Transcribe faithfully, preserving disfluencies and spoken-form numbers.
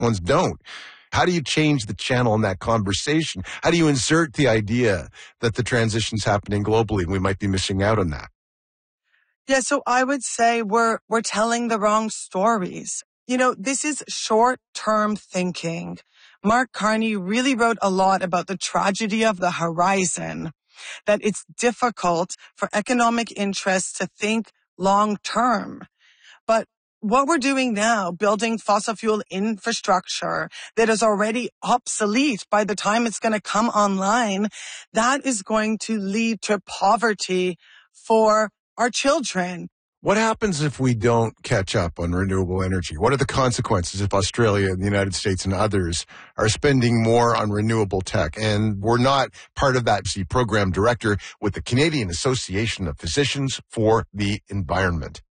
ones don't. How do you change the channel in that conversation? How do you insert the idea that the transition's happening globally and we might be missing out on that? Yeah, so I would say we're we're telling the wrong stories. You know, this is short-term thinking. Mark Carney really wrote a lot about the tragedy of the horizon, that it's difficult for economic interests to think long-term. But what we're doing now, building fossil fuel infrastructure that is already obsolete by the time it's going to come online, that is going to lead to poverty for our children. What happens if we don't catch up on renewable energy? What are the consequences if Australia and the United States and others are spending more on renewable tech? And we're not part of that program director with the Canadian Association of Physicians for the Environment.